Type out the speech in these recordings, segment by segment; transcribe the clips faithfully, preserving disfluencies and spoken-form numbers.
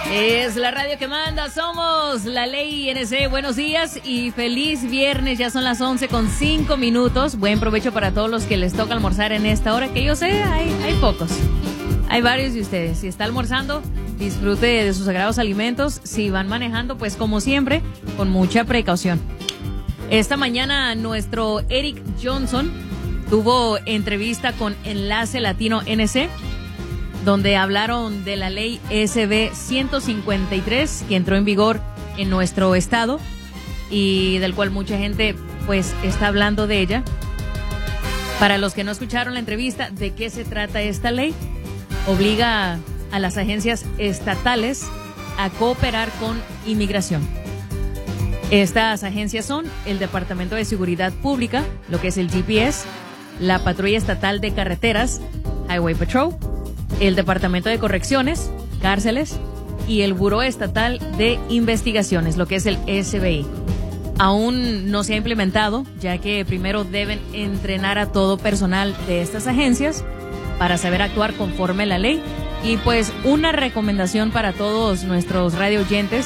Es la radio que manda, somos la Ley I N C. Buenos días y feliz viernes. Ya son las once con cinco minutos. Buen provecho para todos los que les toca almorzar en esta hora, que yo sé, hay, hay pocos. Hay varios de ustedes. Si está almorzando, disfrute de sus sagrados alimentos. Si van manejando, pues como siempre, con mucha precaución. Esta mañana nuestro Eric Johnson tuvo entrevista con Enlace Latino N C, donde hablaron de la ley S B ciento cincuenta y tres que entró en vigor en nuestro estado y del cual mucha gente pues está hablando de ella. Para los que no escucharon la entrevista, ¿de qué se trata esta ley? Obliga a las agencias estatales a cooperar con inmigración. Estas agencias son el Departamento de Seguridad Pública, lo que es el G P S, la Patrulla Estatal de Carreteras, Highway Patrol, el Departamento de Correcciones, Cárceles y el Buró Estatal de Investigaciones, lo que es el S B I. Aún no se ha implementado, ya que primero deben entrenar a todo personal de estas agencias para saber actuar conforme a la ley. Y pues una recomendación para todos nuestros radio oyentes: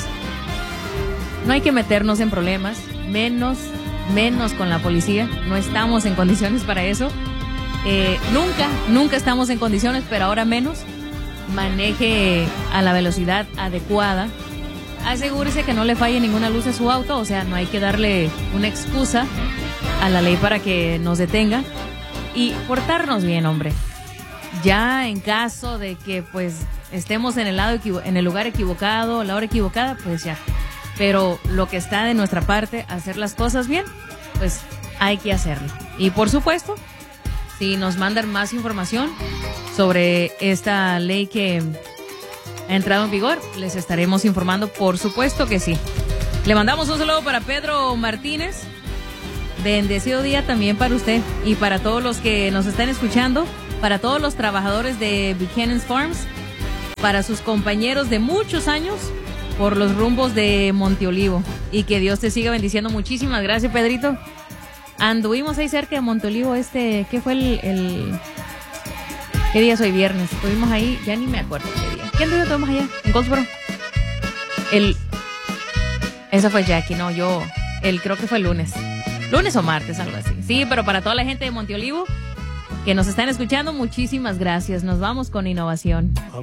no hay que meternos en problemas, menos, menos con la policía. No estamos en condiciones para eso. Eh, nunca, nunca estamos en condiciones, pero ahora menos. Maneje a la velocidad adecuada. Asegúrese que no le falle ninguna luz a su auto, o sea, no hay que darle una excusa a la ley para que nos detenga. Y portarnos bien, hombre. Ya en caso de que pues estemos en el lado equivo- en el lugar equivocado, a la hora equivocada, pues ya. Pero lo que está de nuestra parte, hacer las cosas bien, pues hay que hacerlo. Y por supuesto, si nos mandan más información sobre esta ley que ha entrado en vigor, les estaremos informando, por supuesto que sí. Le mandamos un saludo para Pedro Martínez. Bendecido día también para usted y para todos los que nos están escuchando, para todos los trabajadores de Buchanan's Farms, para sus compañeros de muchos años por los rumbos de Monteolivo, y que Dios te siga bendiciendo. Muchísimas gracias, Pedrito. Anduvimos ahí cerca de Monteolivo, este, ¿qué fue el, el qué día es hoy? Viernes. Estuvimos ahí, ya ni me acuerdo qué día. ¿Qué día estuvimos allá? En Goldsboro. El, esa fue Jackie, no, yo, el, creo que fue el lunes. Lunes o martes, algo así. Sí, pero para toda la gente de Monteolivo que nos están escuchando, muchísimas gracias. Nos vamos con innovación.